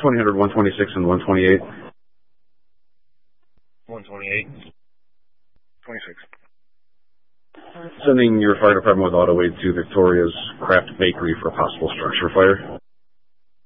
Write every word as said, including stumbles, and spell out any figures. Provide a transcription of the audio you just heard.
twenty hundred, one twenty-six, and one twenty-eight. one twenty-eight. twenty-six. Sending your fire department with auto aid to Victoria's Craft Bakery for a possible structure fire.